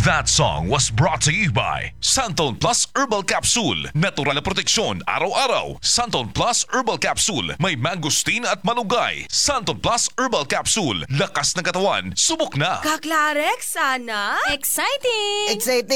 That song was brought to you by Santon Plus Herbal Capsule. Natural na proteksyon araw-araw. Santon Plus Herbal Capsule. May mangosteen at malunggay. Santon Plus Herbal Capsule. Lakas ng katawan. Subok na. Kaklarek, sana? Exciting! Exciting!